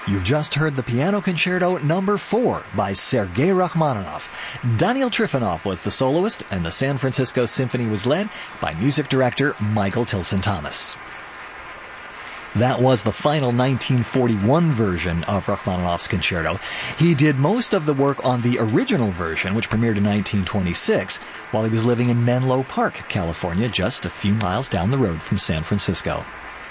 You've just heard the Piano Concerto No. 4 by Sergei Rachmaninoff. Daniel Trifonov was the soloist, and the San Francisco Symphony was led by music director Michael Tilson Thomas. That was the final 1941 version of Rachmaninoff's concerto. He did most of the work on the original version, which premiered in 1926, while he was living in Menlo Park, California, just a few miles down the road from San Francisco.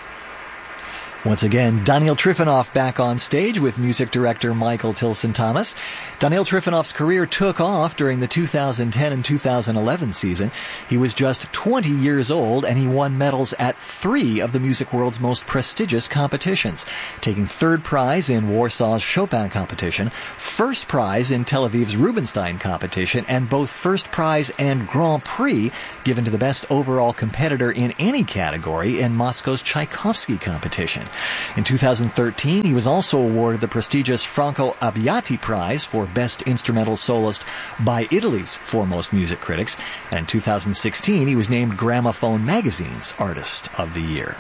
Once again, Daniel Trifonov back on stage with music director Michael Tilson Thomas. Daniel Trifonov's career took off during the 2010 and 2011 season. He was just 20 years old, and he won medals at 3 of the music world's most prestigious competitions, taking 3rd prize in Warsaw's Chopin competition, 1st prize in Tel Aviv's Rubinstein competition, and both 1st prize and Grand Prix given to the best overall competitor in any category in Moscow's Tchaikovsky competition. In 2013, he was also awarded the prestigious Franco Abbiati Prize for Best Instrumental Soloist by Italy's foremost music critics, and in 2016, he was named Gramophone Magazine's Artist of the Year.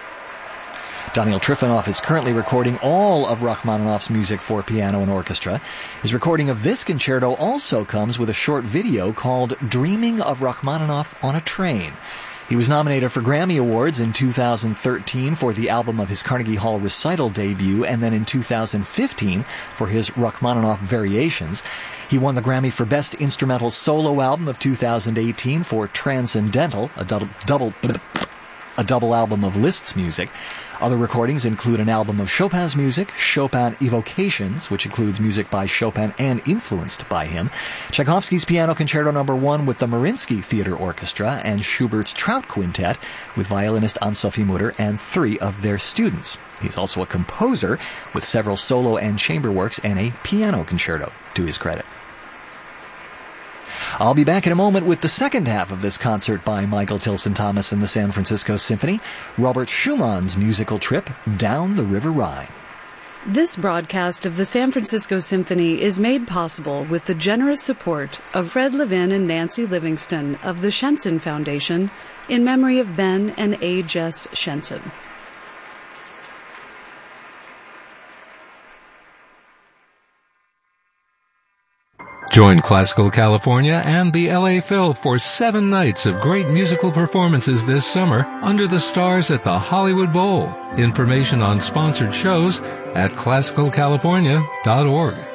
Daniel Trifonov is currently recording all of Rachmaninoff's music for piano and orchestra. His recording of this concerto also comes with a short video called Dreaming of Rachmaninoff on a Train. He was nominated for Grammy Awards in 2013 for the album of his Carnegie Hall recital debut, and then in 2015 for his Rachmaninoff Variations. He won the Grammy for Best Instrumental Solo Album of 2018 for Transcendental, a double album of Liszt's music. Other recordings include an album of Chopin's music, Chopin Evocations, which includes music by Chopin and influenced by him, Tchaikovsky's Piano Concerto No. 1 with the Mariinsky Theater Orchestra, and Schubert's Trout Quintet with violinist Anne-Sophie Mutter and 3 of their students. He's also a composer with several solo and chamber works and a piano concerto to his credit. I'll be back in a moment with the second half of this concert by Michael Tilson Thomas and the San Francisco Symphony, Robert Schumann's musical trip down the River Rhine. This broadcast of the San Francisco Symphony is made possible with the generous support of Fred Levin and Nancy Livingston of the Shenson Foundation in memory of Ben and A. Jess Shenson. Join Classical California and the LA Phil for 7 nights of great musical performances this summer under the stars at the Hollywood Bowl. Information on sponsored shows at classicalcalifornia.org.